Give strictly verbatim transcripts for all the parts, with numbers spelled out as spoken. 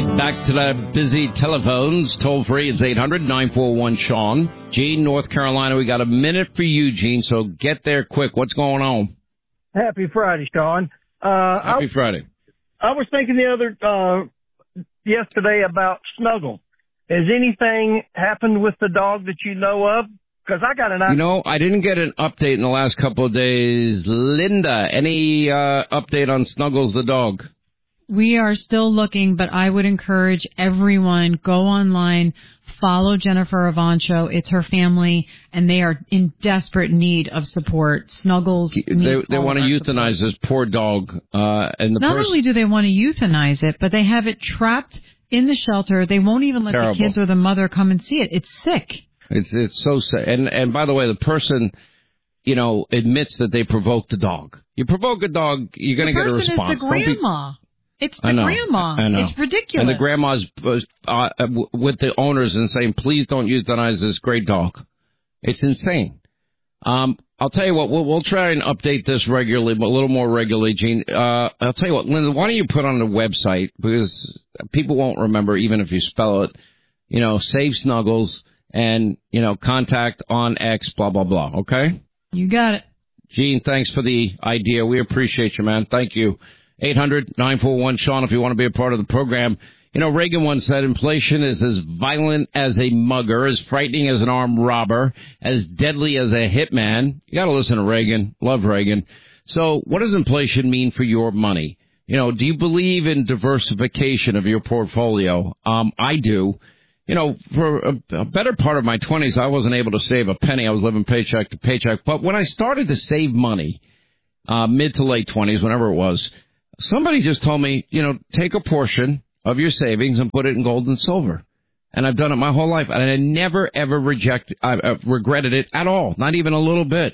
Back to the busy telephones. Toll free, it's eight hundred nine four one Sean. Gene, North Carolina, we got a minute for you, Gene, so get there quick. What's going on? Happy Friday, Sean. Uh, Happy I, Friday. I was thinking the other, uh, yesterday about Snuggle. Has anything happened with the dog that you know of? Because I got an You know, I didn't get an update in the last couple of days. Linda, any uh, update on Snuggles the dog? We are still looking, but I would encourage everyone, go online, follow Jennifer Avancho. It's her family, and they are in desperate need of support. Snuggles They, they want to euthanize support. This poor dog. Uh, and the Not pers- only do they want to euthanize it, but they have it trapped in the shelter. They won't even let Terrible. the kids or the mother come and see it. It's sick. It's it's so sad. And, and by the way, the person, you know, admits that they provoked the dog. You provoke a dog, you're going to get a response. The person is the grandma. It's the I know, grandma. I know. It's ridiculous. And the grandma's uh, with the owners and saying, please don't euthanize this great dog. It's insane. Um, I'll tell you what, we'll, we'll try and update this regularly, but a little more regularly, Gene. Uh, I'll tell you what, Linda, why don't you put on the website, because people won't remember even if you spell it, you know, Save Snuggles and, you know, contact on X, blah, blah, blah, okay? You got it. Gene, thanks for the idea. We appreciate you, man. Thank you. eight hundred nine four one Sean if you want to be a part of the program. You know, Reagan once said inflation is as violent as a mugger, as frightening as an armed robber, as deadly as a hitman. You got to listen to Reagan. Love Reagan. So what does inflation mean for your money? You know, do you believe in diversification of your portfolio? Um, I do. You know, for a, a better part of my twenties, I wasn't able to save a penny. I was living paycheck to paycheck. But when I started to save money, uh, mid to late twenties, whenever it was, somebody just told me, you know, take a portion of your savings and put it in gold and silver. And I've done it my whole life. And I never, ever rejected, I uh, regretted it at all, not even a little bit.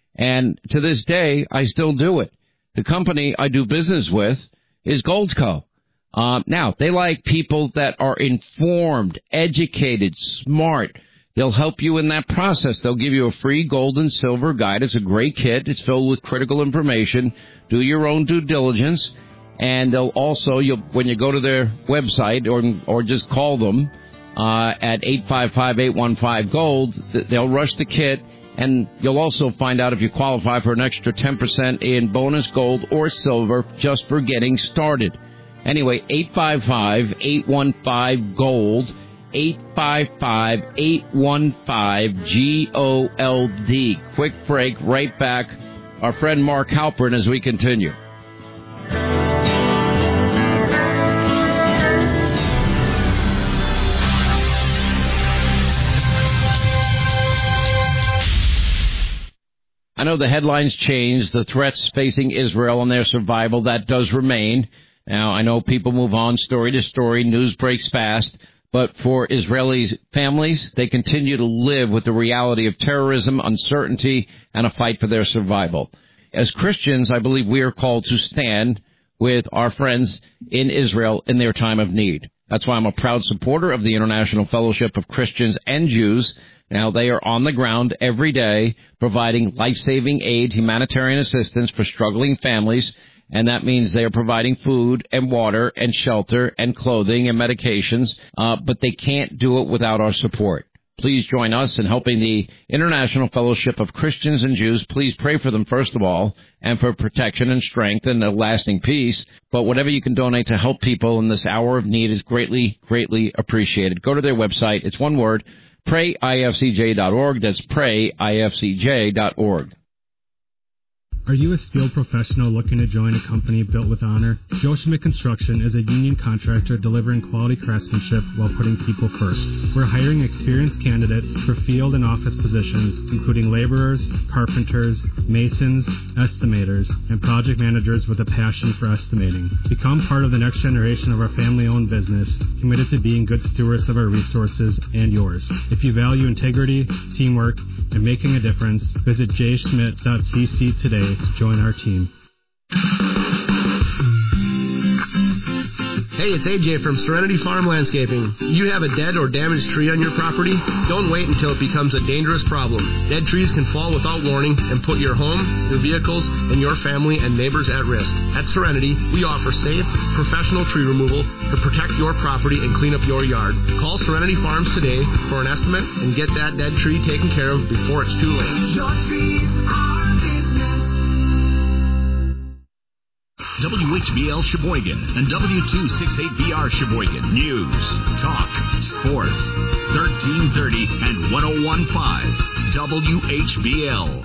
And to this day, I still do it. The company I do business with is Goldco. Uh, now, they like people that are informed, educated, smart. They'll help you in that process. They'll give you a free gold and silver guide. It's a great kit. It's filled with critical information. Do your own due diligence. And they'll also, you'll, when you go to their website or or just call them uh, at eight five five, eight one five, GOLD, they'll rush the kit. And you'll also find out if you qualify for an extra ten percent in bonus gold or silver just for getting started. Anyway, eight five five, eight one five, GOLD, eight five five, eight one five, G O L D. Quick break, right back. Our friend Mark Halpern as we continue. I know the headlines changed, the threats facing Israel and their survival, that does remain. Now, I know people move on story to story, news breaks fast, but for Israeli families, they continue to live with the reality of terrorism, uncertainty, and a fight for their survival. As Christians, I believe we are called to stand with our friends in Israel in their time of need. That's why I'm a proud supporter of the International Fellowship of Christians and Jews. Now, they are on the ground every day providing life-saving aid, humanitarian assistance for struggling families, and that means they are providing food and water and shelter and clothing and medications, uh, but they can't do it without our support. Please join us in helping the International Fellowship of Christians and Jews. Please pray for them, first of all, and for protection and strength and a lasting peace. But whatever you can donate to help people in this hour of need is greatly, greatly appreciated. Go to their website. It's one word, pray I F C J dot org. That's pray I F C J dot org. Are you a skilled professional looking to join a company built with honor? Joe Schmidt Construction is a union contractor delivering quality craftsmanship while putting people first. We're hiring experienced candidates for field and office positions, including laborers, carpenters, masons, estimators, and project managers with a passion for estimating. Become part of the next generation of our family-owned business, committed to being good stewards of our resources and yours. If you value integrity, teamwork, and making a difference, visit j schmidt dot c c today to join our team. Hey, it's A J from Serenity Farm Landscaping. You have a dead or damaged tree on your property? Don't wait until it becomes a dangerous problem. Dead trees can fall without warning and put your home, your vehicles, and your family and neighbors at risk. At Serenity, we offer safe, professional tree removal to protect your property and clean up your yard. Call Serenity Farms today for an estimate and get that dead tree taken care of before it's too late. Your trees are business. W H B L Sheboygan and W two sixty-eight B R Sheboygan. News, talk, sports. thirteen thirty and ten fifteen. W H B L.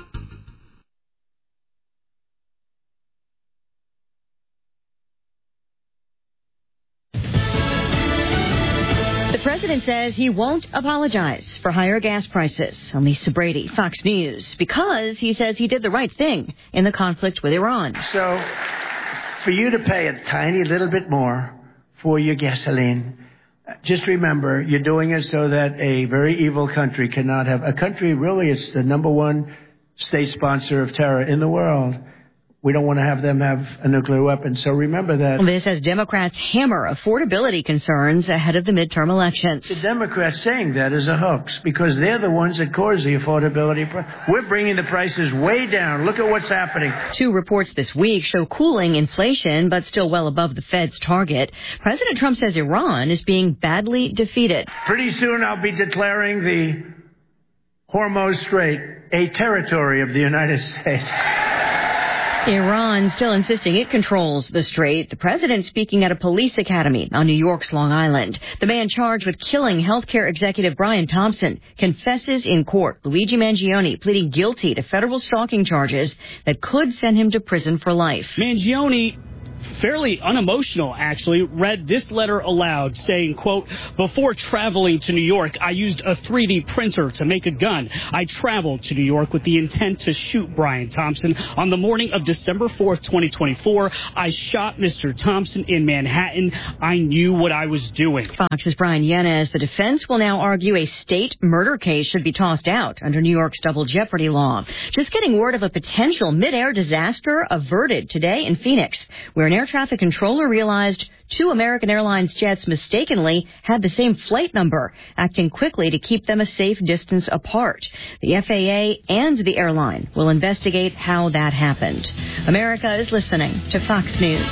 The president says he won't apologize for higher gas prices. I'm Lisa Brady, Fox News, because he says he did the right thing in the conflict with Iran. So, for you to pay a tiny little bit more for your gasoline, just remember, you're doing it so that a very evil country cannot have... A country, really, it's the number one state sponsor of terror in the world. We don't want to have them have a nuclear weapon, so remember that. This as Democrats hammer affordability concerns ahead of the midterm elections. The Democrats saying that is a hoax, because they're the ones that cause the affordability. We're bringing the prices way down. Look at what's happening. Two reports this week show cooling inflation, but still well above the Fed's target. President Trump says Iran is being badly defeated. Pretty soon I'll be declaring the Hormuz Strait a territory of the United States. Iran still insisting it controls the strait. The president speaking at a police academy on New York's Long Island. The man charged with killing healthcare executive Brian Thompson confesses in court. Luigi Mangione pleading guilty to federal stalking charges that could send him to prison for life. Mangione, fairly unemotional, actually, read this letter aloud, saying, quote, "Before traveling to New York, I used a three D printer to make a gun. I traveled to New York with the intent to shoot Brian Thompson. On the morning of December fourth, twenty twenty-four, I shot Mister Thompson in Manhattan. I knew what I was doing." Fox's Brian Yanez. The defense will now argue a state murder case should be tossed out under New York's double jeopardy law. Just getting word of a potential mid-air disaster averted today in Phoenix, where an air traffic controller realized two American Airlines jets mistakenly had the same flight number, acting quickly to keep them a safe distance apart. The F A A and the airline will investigate how that happened. America is listening to Fox News.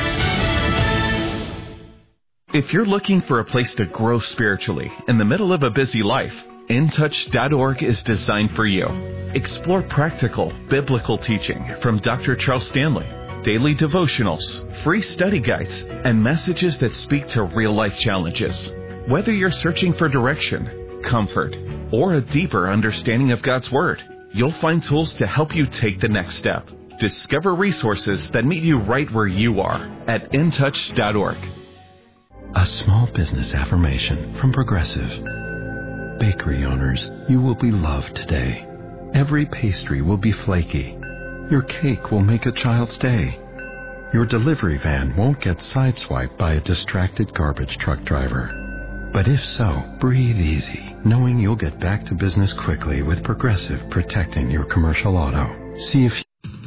If you're looking for a place to grow spiritually in the middle of a busy life, in touch dot org is designed for you. Explore practical, biblical teaching from Doctor Charles Stanley, daily devotionals, free study guides, and messages that speak to real-life challenges. Whether you're searching for direction, comfort, or a deeper understanding of God's Word, you'll find tools to help you take the next step. Discover resources that meet you right where you are at in touch dot org. A small business affirmation from Progressive. Bakery owners, you will be loved today. Every pastry will be flaky. Your cake will make a child's day. Your delivery van won't get sideswiped by a distracted garbage truck driver. But if so, breathe easy, knowing you'll get back to business quickly with Progressive protecting your commercial auto. See if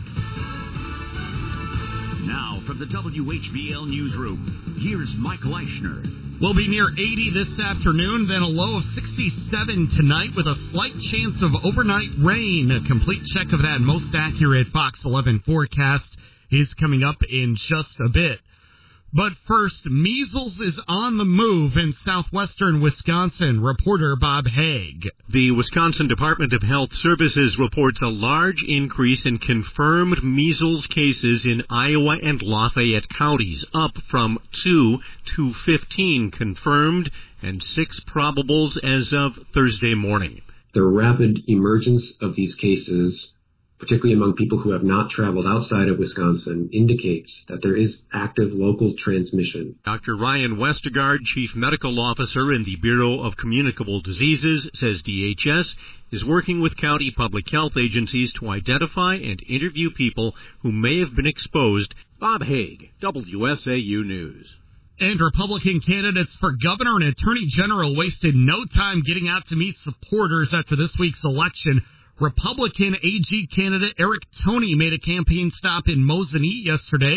Now from the W H B L newsroom, here's Mike Leischner. We'll be near eighty this afternoon, then a low of sixty-seven tonight with a slight chance of overnight rain. A complete check of that most accurate Fox eleven forecast is coming up in just a bit. But first, measles is on the move in southwestern Wisconsin. Reporter Bob Haig. The Wisconsin Department of Health Services reports a large increase in confirmed measles cases in Iowa and Lafayette counties, up from two to fifteen confirmed and six probables as of Thursday morning. The rapid emergence of these cases, particularly among people who have not traveled outside of Wisconsin, indicates that there is active local transmission. Doctor Ryan Westergaard, Chief Medical Officer in the Bureau of Communicable Diseases, says D H S is working with county public health agencies to identify and interview people who may have been exposed. Bob Haig, W S A U News. And Republican candidates for governor and attorney general wasted no time getting out to meet supporters after this week's election. Republican A G candidate Eric Toney made a campaign stop in Mosinee yesterday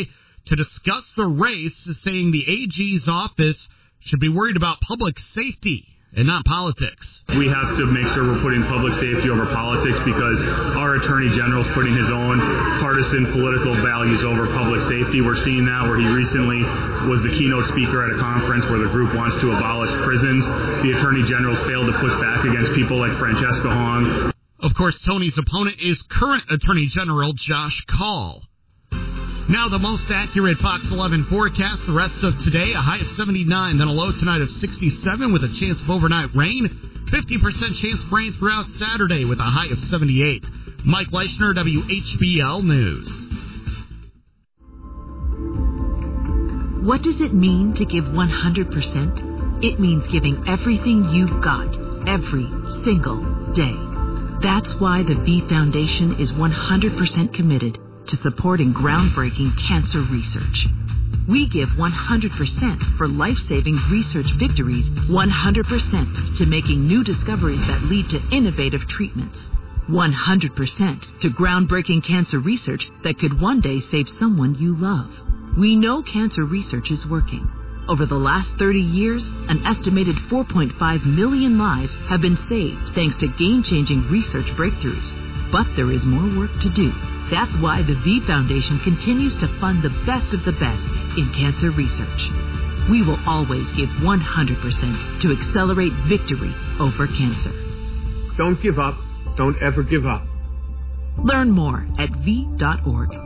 to discuss the race, saying the A G's office should be worried about public safety and not politics. We have to make sure we're putting public safety over politics because our Attorney General's putting his own partisan political values over public safety. We're seeing that where he recently was the keynote speaker at a conference where the group wants to abolish prisons. The Attorney General's failed to push back against people like Francesca Hong. Of course, Tony's opponent is current Attorney General Josh Kaul. Now the most accurate Fox eleven forecast. The rest of today, a high of seventy-nine, then a low tonight of sixty-seven with a chance of overnight rain. fifty percent chance of rain throughout Saturday with a high of seventy-eight. Mike Leischner, W H B L News. What does it mean to give one hundred percent? It means giving everything you've got, every single day. That's why the V Foundation is one hundred percent committed to supporting groundbreaking cancer research. We give one hundred percent for life-saving research victories, one hundred percent to making new discoveries that lead to innovative treatments, one hundred percent to groundbreaking cancer research that could one day save someone you love. We know cancer research is working. Over the last thirty years, an estimated four point five million lives have been saved thanks to game-changing research breakthroughs. But there is more work to do. That's why the V Foundation continues to fund the best of the best in cancer research. We will always give one hundred percent to accelerate victory over cancer. Don't give up. Don't ever give up. Learn more at V dot org.